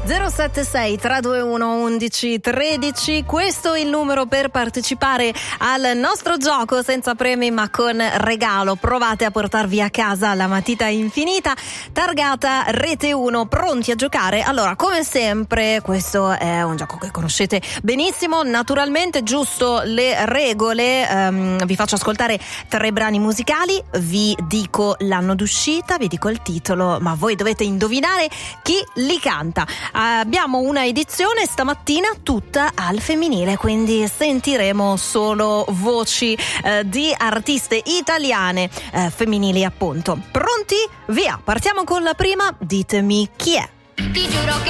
076 321 11 13, questo è il numero per partecipare al nostro gioco senza premi ma con regalo. Provate a portarvi a casa la matita infinita targata Rete 1, pronti a giocare? Allora, come sempre, questo è un gioco che conoscete benissimo, naturalmente, giusto le regole. Vi faccio ascoltare 3 brani musicali, vi dico l'anno d'uscita, vi dico il titolo, ma voi dovete indovinare chi li canta. Abbiamo una edizione stamattina tutta al femminile, quindi sentiremo solo voci di artiste italiane femminili, appunto. Pronti? Via, partiamo con la prima. Ditemi chi è. Ti giuro che